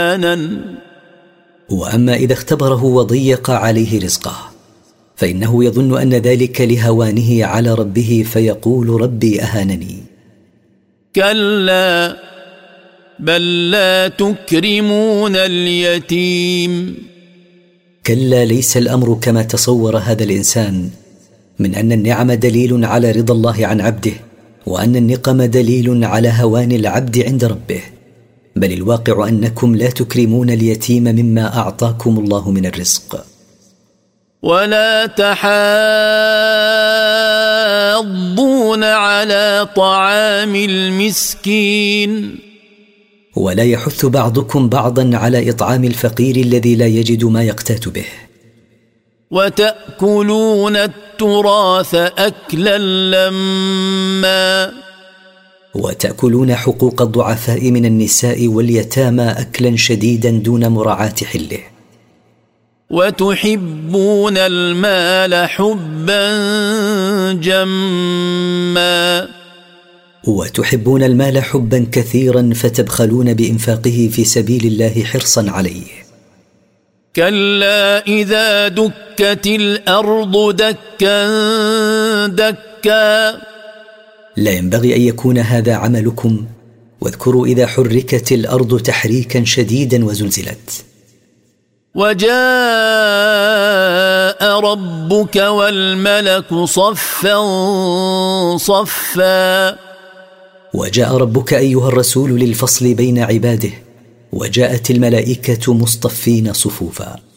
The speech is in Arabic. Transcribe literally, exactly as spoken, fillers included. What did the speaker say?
وأما إذا اختبره وضيق عليه رزقه فإنه يظن أن ذلك لهوانه على ربه فيقول ربي أهانني. كلا بل لا تكرمون اليتيم. كلا ليس الأمر كما تصور هذا الإنسان من أن النعم دليل على رضا الله عن عبده وأن النقم دليل على هوان العبد عند ربه، بل الواقع أنكم لا تكرمون اليتيم مما أعطاكم الله من الرزق. ولا تحاضون على طعام المسكين. ولا يحث بعضكم بعضا على إطعام الفقير الذي لا يجد ما يقتات به. وتأكلون التراث أكلا لما. وتأكلون حقوق الضعفاء من النساء واليتامى أكلا شديدا دون مراعاة حله. وتحبون المال حبا جما. وتحبون المال حبا كثيرا فتبخلون بإنفاقه في سبيل الله حرصا عليه. كلا إذا دكت الأرض دكا دكا. لا ينبغي أن يكون هذا عملكم، واذكروا إذا حركت الأرض تحريكا شديدا وزلزلت. وجاء ربك والملك صفا صفا. وجاء ربك أيها الرسول للفصل بين عباده، وجاءت الملائكة مصطفين صفوفا.